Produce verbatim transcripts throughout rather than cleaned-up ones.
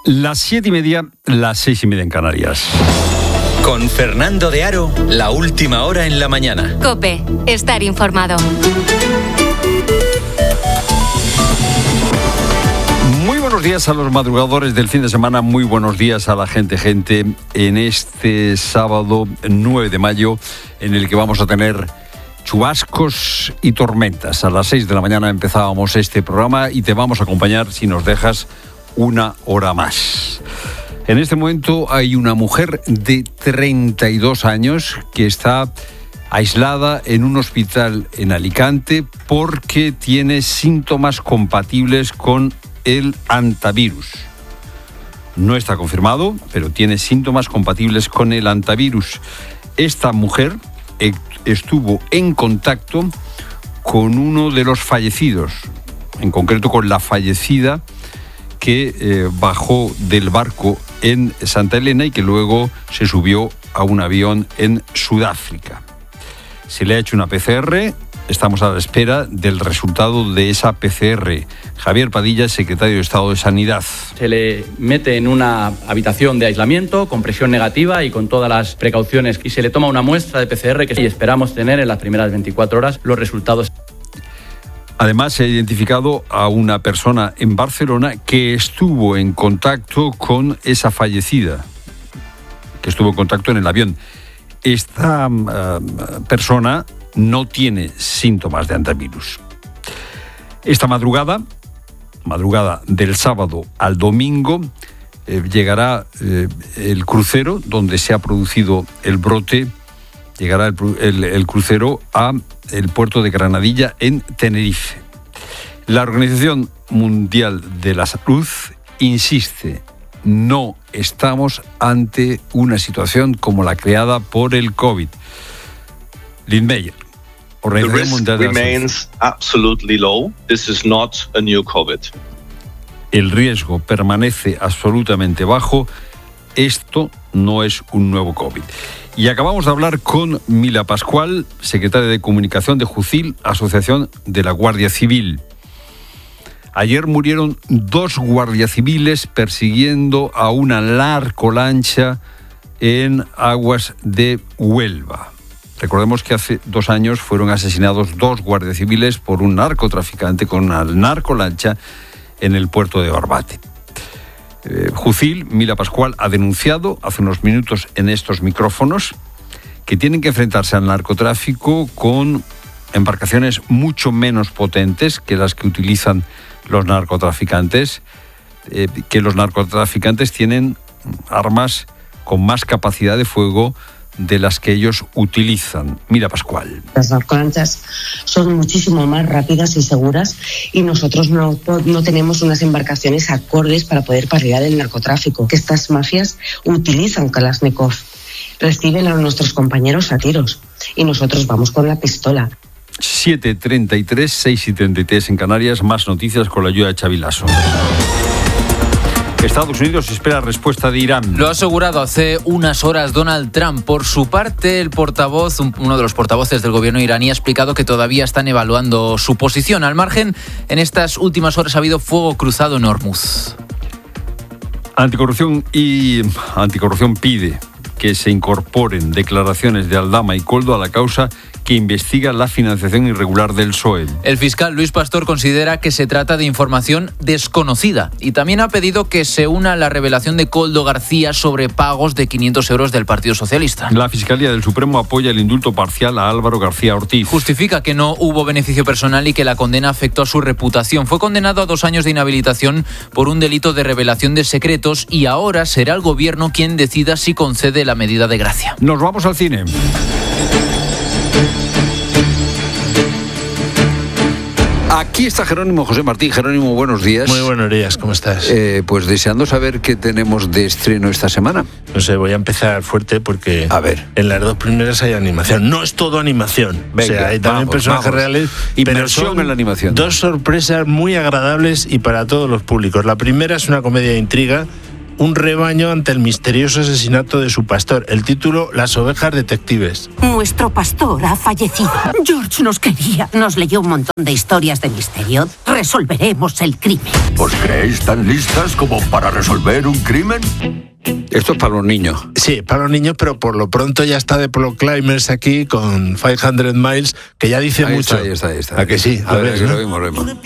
Las siete y media, las seis y media en Canarias. Con Fernando de Aro, la última hora en la mañana. COPE, estar informado. Muy buenos días a los madrugadores del fin de semana, muy buenos días a la gente, gente, en este sábado nueve de mayo, en el que vamos a tener chubascos y tormentas. A las seis de la mañana empezábamos este programa y te vamos a acompañar, si nos dejas, una hora más. En este momento hay una mujer de treinta y dos años que está aislada en un hospital en Alicante porque tiene síntomas compatibles con el hantavirus. No está confirmado, pero tiene síntomas compatibles con el hantavirus. Esta mujer estuvo en contacto con uno de los fallecidos, en concreto con la fallecida que eh, bajó del barco en Santa Elena y que luego se subió a un avión en Sudáfrica. Se le ha hecho una P C R, estamos a la espera del resultado de esa P C R. Javier Padilla, secretario de Estado de Sanidad. Se le mete en una habitación de aislamiento con presión negativa y con todas las precauciones y se le toma una muestra de P C R que esperamos tener en las primeras veinticuatro horas los resultados. Además, se ha identificado a una persona en Barcelona que estuvo en contacto con esa fallecida, que estuvo en contacto en el avión. Esta uh, persona no tiene síntomas de hantavirus. Esta madrugada, madrugada del sábado al domingo, eh, llegará eh, el crucero donde se ha producido el brote. Llegará el, el, el crucero a el puerto de Granadilla en Tenerife. La Organización Mundial de la Salud insiste, no estamos ante una situación como la creada por el COVID. Lynn Meyer, Organización Mundial de la Salud. Remains absolutely low. This is not a new COVID. El riesgo permanece absolutamente bajo. Esto no es un nuevo COVID. Y acabamos de hablar con Mila Pascual, secretaria de Comunicación de Jucil, Asociación de la Guardia Civil. Ayer murieron dos guardias civiles persiguiendo a una narcolancha en aguas de Huelva. Recordemos que hace dos años fueron asesinados dos guardias civiles por un narcotraficante con una narcolancha en el puerto de Barbate. Eh, Jucil, Mila Pascual, ha denunciado hace unos minutos en estos micrófonos que tienen que enfrentarse al narcotráfico con embarcaciones mucho menos potentes que las que utilizan los narcotraficantes, eh, que los narcotraficantes tienen armas con más capacidad de fuego de las que ellos utilizan. Mira, Pascual. Las narcolanchas son muchísimo más rápidas y seguras y nosotros no, no tenemos unas embarcaciones acordes para poder paliar el narcotráfico que estas mafias utilizan Kalashnikov. Reciben a nuestros compañeros a tiros y nosotros vamos con la pistola. siete treinta y tres, seis y treinta y tres en Canarias. Más noticias con la ayuda de Xavi Lasso. Estados Unidos espera respuesta de Irán. Lo ha asegurado hace unas horas Donald Trump. Por su parte, el portavoz, uno de los portavoces del gobierno iraní, ha explicado que todavía están evaluando su posición. Al margen, en estas últimas horas ha habido fuego cruzado en Hormuz. Anticorrupción y Anticorrupción pide que se incorporen declaraciones de Aldama y Koldo a la causa que investiga la financiación irregular del P S O E. El fiscal Luis Pastor considera que se trata de información desconocida y también ha pedido que se una la revelación de Koldo García sobre pagos de quinientos euros del Partido Socialista. La Fiscalía del Supremo apoya el indulto parcial a Álvaro García Ortiz. Justifica que no hubo beneficio personal y que la condena afectó a su reputación. Fue condenado a dos años de inhabilitación por un delito de revelación de secretos y ahora será el gobierno quien decida si concede la medida de gracia. Nos vamos al cine. Aquí está Jerónimo José Martín. Jerónimo, buenos días. Muy buenos días, ¿cómo estás? Eh, pues deseando saber qué tenemos de estreno esta semana. No sé, voy a empezar fuerte porque a ver. En las dos primeras hay animación. No es todo animación. Venga, o sea, hay también vamos, personajes vamos. reales. Inmersión pero son en la animación. Dos sorpresas muy agradables y para todos los públicos. La primera es una comedia de intriga un rebaño ante el misterioso asesinato de su pastor. El título, Las ovejas detectives. Nuestro pastor ha fallecido. George nos quería, nos leyó un montón de historias de misterio. Resolveremos el crimen. ¿Os creéis tan listas como para resolver un crimen? Esto es para los niños. Sí, para los niños, pero por lo pronto ya está de Pro Climbers aquí con quinientos Miles, que ya dice ahí mucho. Está, ahí está, ahí está. ¿A que sí? A, a ver, ver, que ¿no? lo vimos, lo vimos.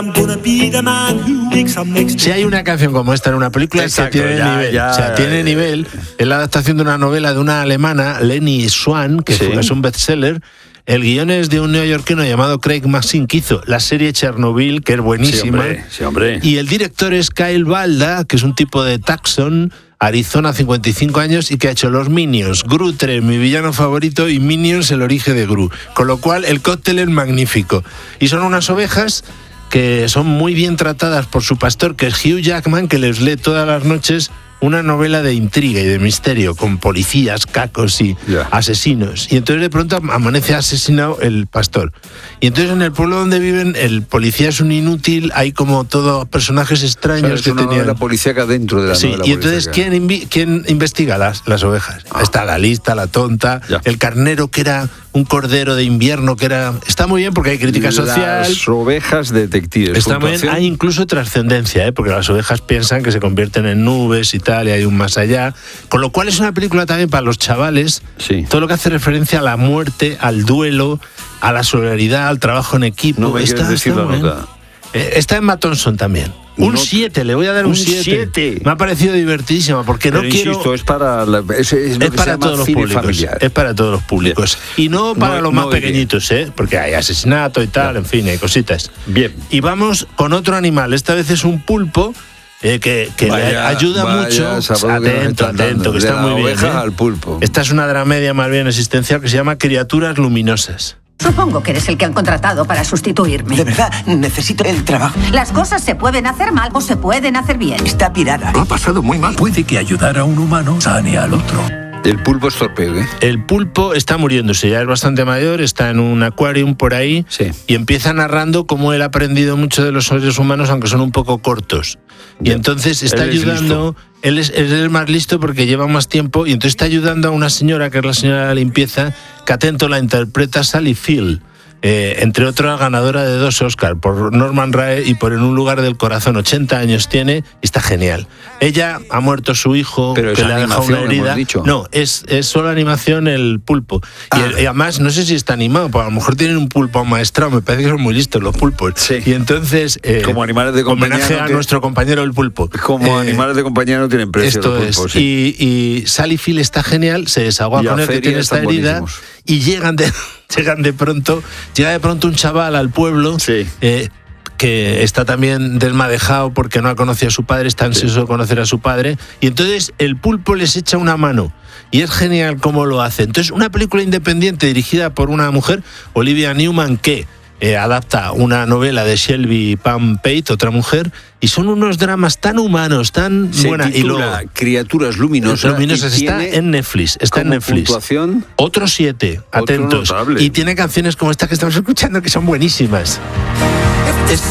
Si hay una canción como esta en una película, Exacto, es que tiene ya, nivel. ya, o sea, tiene ya, nivel. Es la adaptación de una novela de una alemana, Leni Swan, que Sí. fue, es un bestseller. El guión es de un neoyorquino llamado Craig Mazin, que hizo la serie Chernobyl, que es buenísima. Sí, hombre, sí, hombre. Y el director es Kyle Balda, que es un tipo de Tucson, Arizona, cincuenta y cinco años, y que ha hecho Los Minions, Gru tres, mi villano favorito, y Minions, el origen de Gru. Con lo cual, el cóctel es magnífico. Y son unas ovejas que son muy bien tratadas por su pastor, que es Hugh Jackman, que les lee todas las noches una novela de intriga y de misterio, con policías, cacos y yeah. asesinos. Y entonces de pronto amanece asesinado el pastor. Y entonces en el pueblo donde viven, el policía es un inútil, hay como todos personajes extraños Claro, es que una tenían... novela policíaca dentro de la Sí, novela y entonces policíaca. ¿quién, invi- quién investiga las, las ovejas? Ah. Está la lista, la tonta, Ya. el carnero, que era un cordero de invierno, que era... Está muy bien porque hay crítica social. Las ovejas detectives. Está muy bien. Puntuación. Hay incluso trascendencia, ¿eh? Porque las ovejas piensan que se convierten en nubes y tal, y hay un más allá. Con lo cual es una película también para los chavales, Sí. todo lo que hace referencia a la muerte, al duelo, a la solidaridad, al trabajo en equipo. No me Está- quieres decir está la muy bien. nota. Eh, Está en Matt Thompson también. Un No- siete, le voy a dar un Un siete. siete. Me ha parecido divertidísima porque Pero no quiero... insisto, es para, la- es, es lo Es que para se llama todos los cine públicos. familiar. Es para todos los públicos. Y no para No- los no más iré. pequeñitos, ¿eh? Porque hay asesinato y tal, en fin, hay cositas. Bien. Y vamos con otro animal. Esta vez es un pulpo eh, que, que le Vaya- ayuda vaya mucho. sábado que nos Atento, están atento, dando, que de está la muy bien. oveja ¿eh? al pulpo. Esta es una dramedia más bien existencial que se llama Criaturas Luminosas. Supongo que eres el que han contratado para sustituirme. De verdad, necesito el trabajo. Las cosas se pueden hacer mal o se pueden hacer bien. Está pirada. Lo ha pasado muy mal. Puede que ayudar a un humano sane al otro. El pulpo es torpeo, ¿eh? El pulpo está muriéndose, ya es bastante mayor, está en un acuarium por ahí Sí. y empieza narrando cómo él ha aprendido mucho de los seres humanos, aunque son un poco cortos. Y Bien. entonces está Él es ayudando, él es, él es el más listo porque lleva más tiempo, y entonces está ayudando a una señora, que es la señora de la limpieza, que atento la interpreta Sally Field. Eh, entre otras, ganadora de dos Oscars, por Norman Rae y por En un lugar del corazón. ochenta años tiene y está genial. Ella ha muerto su hijo, Pero que es le ha dejado una animación, hemos herida. dicho. No, es, es solo animación el pulpo. Ah. Y, el- y además, no sé si está animado, pues a lo mejor tienen un pulpo amaestrado, me parece que son muy listos los pulpos. Sí. Y entonces, eh, Como animales de compañía, homenaje ¿no? a que- nuestro compañero el pulpo. Como Eh, animales de compañía no tienen precio Esto los es. pulpos, sí. Y, y Sally Field está genial, se desahoga Y a con él, que feria tiene esta están herida, buenísimos. y llegan de, llegan de pronto, llega de pronto un chaval al pueblo. Sí. eh, que está también desmadejado porque no ha conocido a su padre, está ansioso de conocer a su padre, y entonces el pulpo les echa una mano, y es genial cómo lo hace. Entonces, una película independiente dirigida por una mujer, Olivia Newman, que eh, adapta una novela de Shelby Pam Pate, otra mujer, y son unos dramas tan humanos, tan Se buenas. Y titula luego, Criaturas Luminosas. Luminosas, y está tiene en Netflix, está en como Netflix. puntuación Otro siete, Otro atentos. notable. Y tiene canciones como esta que estamos escuchando que son buenísimas. Es-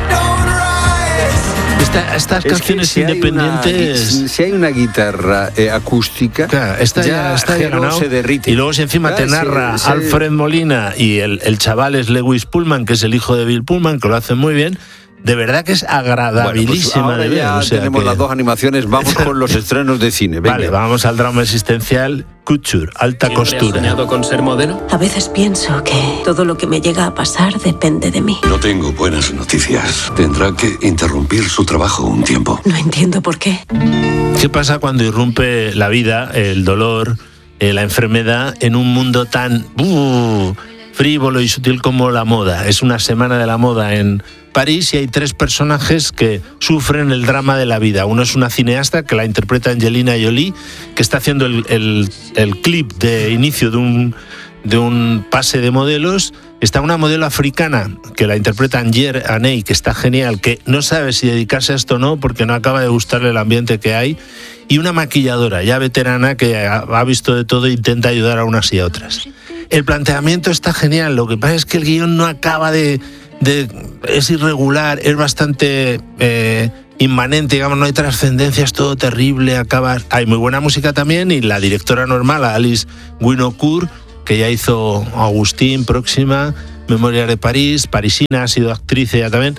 esta- estas Es que canciones si hay independientes. una- si hay una guitarra eh, acústica, Claro, esta ya, está ya Jero ganado. se derrite. Y luego si encima Ah, te sí, narra sí. Alfred Molina y el, el chaval es Lewis Pullman, que es el hijo de Bill Pullman, que lo hacen muy bien. De verdad que es Bueno, pues agradabilísima ahora de ver. ya o sea tenemos que- las dos animaciones, vamos con los estrenos de cine. Venga. Vale, vamos al drama existencial Couture, alta costura. con ser modelo? A veces pienso que todo lo que me llega a pasar depende de mí. No tengo buenas noticias. Tendrá que interrumpir su trabajo un tiempo. No entiendo por qué. ¿Qué pasa cuando irrumpe la vida, el dolor, eh, la enfermedad en un mundo tan uh, frívolo y sutil como la moda? Es una semana de la moda en París y hay tres personajes que sufren el drama de la vida. Uno es una cineasta que la interpreta Angelina Jolie, que está haciendo el, el- el clip de inicio de un, de un pase de modelos. Está una modelo africana que la interpreta Angier Aney, que está genial, que no sabe si dedicarse a esto o no porque no acaba de gustarle el ambiente que hay. Y una maquilladora ya veterana que ha, ha visto de todo e intenta ayudar a unas y a otras. El planteamiento está genial, lo que pasa es que el guión no acaba de... de es irregular, es bastante... eh, inmanente, digamos, no hay trascendencia, es todo terrible, acaba... Hay muy buena música también, y la directora normal, Alice Winocourt, que ya hizo Agustín, Próxima, Memoria de París, parisina, ha sido actriz ella también.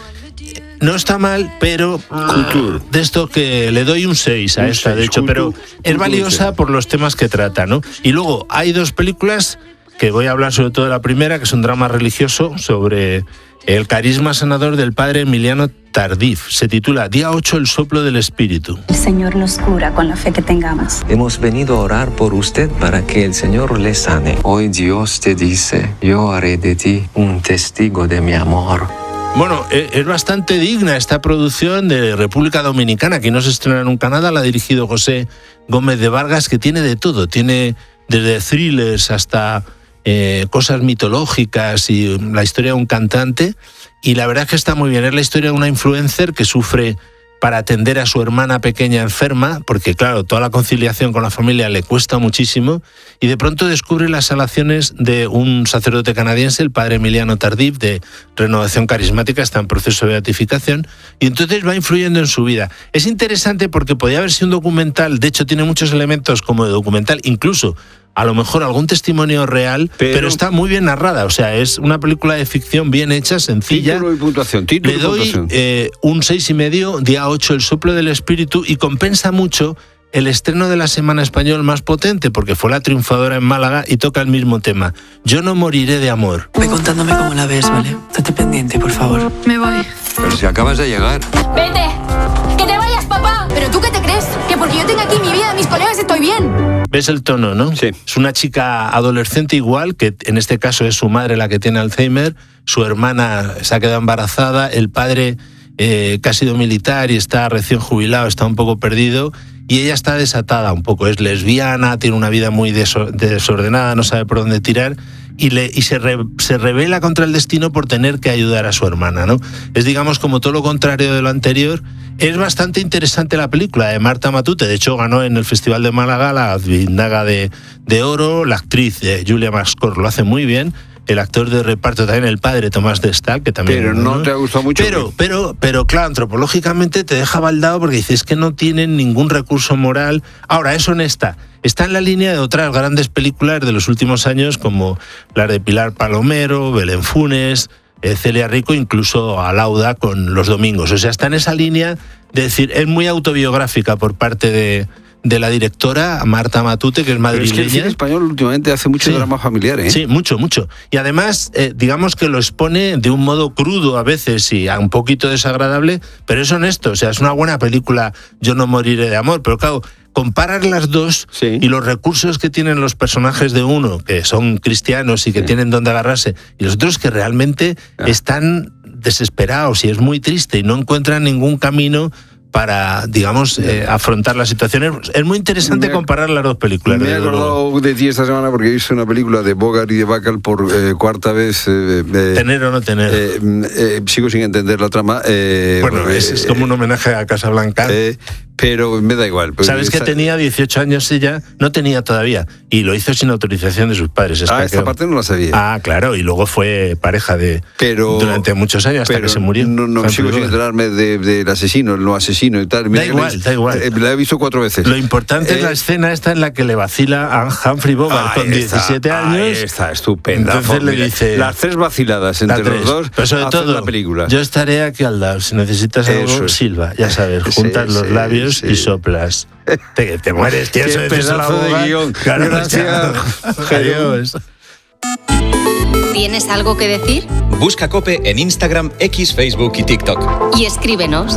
No está mal, pero Couture. De esto que le doy un seis a un esta, seis, de hecho, Couture, pero Couture, es valiosa Couture. Por los temas que trata, ¿no? Y luego hay dos películas que voy a hablar sobre todo de la primera, que es un drama religioso sobre el carisma sanador del padre Emiliano Tardif. Se titula Día ocho, el soplo del espíritu. El Señor nos cura con la fe que tengamos. Hemos venido a orar por usted para que el Señor le sane. Hoy Dios te dice, yo haré de ti un testigo de mi amor. Bueno, es bastante digna esta producción de República Dominicana, que no se estrena en Canadá, la ha dirigido José Gómez de Vargas, que tiene de todo, tiene desde thrillers hasta eh, cosas mitológicas y la historia de un cantante, y la verdad es que está muy bien. Es la historia de una influencer que sufre para atender a su hermana pequeña enferma, porque claro, toda la conciliación con la familia le cuesta muchísimo, y de pronto descubre las alaciones de un sacerdote canadiense, el padre Emiliano Tardif, de Renovación Carismática, está en proceso de beatificación, y entonces va influyendo en su vida. Es interesante porque podía haber sido un documental, de hecho tiene muchos elementos como de documental, incluso a lo mejor algún testimonio real, pero, pero está muy bien narrada. O sea, es una película de ficción bien hecha, sencilla. Título y puntuación. Título Le doy y puntuación. Eh, un seis y medio, día ocho, el soplo del espíritu, y compensa mucho el estreno de la Semana Español más potente, porque fue la triunfadora en Málaga y toca el mismo tema. Yo no moriré de amor. Ve contándome cómo la ves, ¿vale? Estate pendiente, por favor. Me voy. Pero si acabas de llegar. ¡Vete! ¡Que te vayas, papá! ¿Pero tú qué te crees? ¿Que porque yo tengo aquí mi vida, mis colegas, estoy bien? ¿Ves el tono, no? Sí. Es una chica adolescente igual, que en este caso es su madre la que tiene Alzheimer, su hermana se ha quedado embarazada, el padre eh, que ha sido militar y está recién jubilado, está un poco perdido, y ella está desatada un poco, es lesbiana, tiene una vida muy desordenada, no sabe por dónde tirar, y, le, y se, re, se rebela contra el destino por tener que ayudar a su hermana, ¿no? Es, digamos, como todo lo contrario de lo anterior. Es bastante interesante la película de Marta Matute, de hecho ganó en el Festival de Málaga la Vindaga de, de Oro, la actriz eh, Julia Mascor lo hace muy bien, el actor de reparto también, el padre Tomás de Stac, que también... Pero no, ¿no? te ha gustado mucho. Pero, pero, pero claro, antropológicamente te deja baldado porque dices que no tienen ningún recurso moral. Ahora, es honesta. Está en la línea de otras grandes películas de los últimos años, como las de Pilar Palomero, Belén Funes, eh, Celia Rico, incluso Alauda con Los Domingos. O sea, está en esa línea de decir, es muy autobiográfica por parte de... de la directora Marta Matute, que es madrileña. Pero es que el cine español últimamente hace mucho sí, drama familiar, ¿eh? Sí, mucho, mucho. Y además, eh, digamos que lo expone de un modo crudo a veces y a un poquito desagradable, pero es honesto. O sea, es una buena película, Yo no moriré de amor. Pero claro, comparar las dos sí. y los recursos que tienen los personajes de uno, que son cristianos y que sí. tienen donde agarrarse, y los otros que realmente ah. están desesperados y es muy triste y no encuentran ningún camino para, digamos, eh, afrontar la situación. Es muy interesante me, comparar las dos películas. Me he acordado de ti esta semana porque he visto una película de Bogart y de Bacall por eh, cuarta vez. Eh, eh, ¿Tener o no tener? Eh, eh, sigo sin entender la trama. Eh, bueno, porque, es, es como un homenaje a Casablanca. Eh, pero me da igual. ¿Sabes esa... que tenía dieciocho años ella? No tenía todavía. Y lo hizo sin autorización de sus padres. Ah, esta parte no la sabía. Ah, claro. Y luego fue pareja de pero, durante muchos años hasta que se murió. No, no sigo sin enterarme del de, de asesino, el no asesino y tal. Mira, da igual, la, da igual. Eh, la he visto cuatro veces. Lo importante eh, es la escena esta en la que le vacila a Humphrey Bogart con diecisiete está, años. Ahí está, estupenda. Entonces le dice... Las tres vaciladas entre tres. los dos pero sobre todo, la película. Yo estaré aquí al lado. Si necesitas algo, Eso es. Silva. Ya sabes, juntas sí, los sí, labios sí. y soplas. Te, te mueres, tío. Qué pedazo de guión. Claro, gracias. Adiós. ¿Tienes algo que decir? Busca COPE en Instagram, X, Facebook y TikTok. Y escríbenos.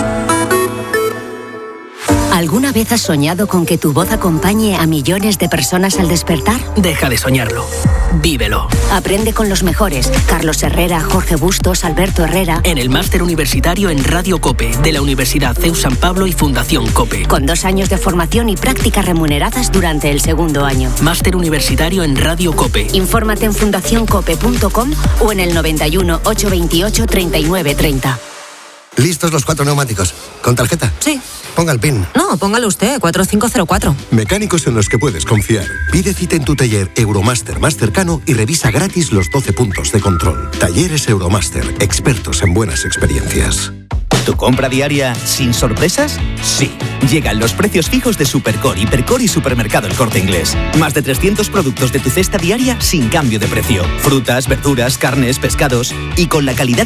¿Alguna vez has soñado con que tu voz acompañe a millones de personas al despertar? Deja de soñarlo. Vívelo. Aprende con los mejores. Carlos Herrera, Jorge Bustos, Alberto Herrera. En el Máster Universitario en Radio COPE, de la Universidad C E U San Pablo y Fundación COPE. Con dos años de formación y prácticas remuneradas durante el segundo año. Máster Universitario en Radio COPE. Infórmate en fundación cope punto com o en el noventa y uno, ochocientos veintiocho, treinta y nueve treinta. ¿Listos los cuatro neumáticos? ¿Con tarjeta? Sí. Ponga el PIN. No, póngalo usted, cuatro cinco cero cuatro. Mecánicos en los que puedes confiar. Pide cita en tu taller Euromaster más cercano y revisa gratis los doce puntos de control. Talleres Euromaster, expertos en buenas experiencias. ¿Tu compra diaria sin sorpresas? Sí. Llegan los precios fijos de Supercore, Hipercore y Supermercado El Corte Inglés. Más de trescientos productos de tu cesta diaria sin cambio de precio. Frutas, verduras, carnes, pescados y con la calidad